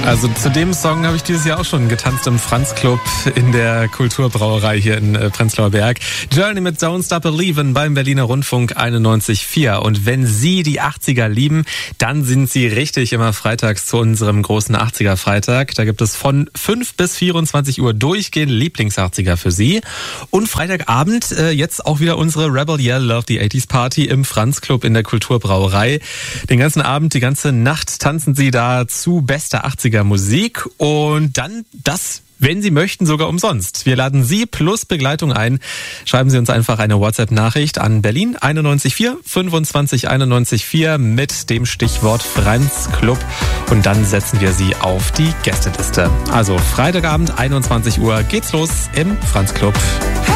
Also zu dem Song habe ich dieses Jahr auch schon getanzt im Franz Club in der Kulturbrauerei hier in Prenzlauer Berg. Journey mit Don't Stop Believin' beim Berliner Rundfunk 91.4. Und wenn Sie die 80er lieben, dann sind Sie richtig immer freitags zu unserem großen 80er Freitag. Da gibt es von 5 bis 24 Uhr durchgehend Lieblings-80er für Sie. Und Freitagabend jetzt auch wieder unsere Rebel Yell Love the 80s Party im Franz Club in der Kulturbrauerei. Den ganzen Abend, die ganze Nacht tanzen Sie da zu bester 80er Musik und dann das, wenn Sie möchten, sogar umsonst. Wir laden Sie plus Begleitung ein. Schreiben Sie uns einfach eine WhatsApp-Nachricht an Berlin 914 25 914 mit dem Stichwort Franz Club und dann setzen wir Sie auf die Gästeliste. Also Freitagabend 21 Uhr geht's los im Franz Club.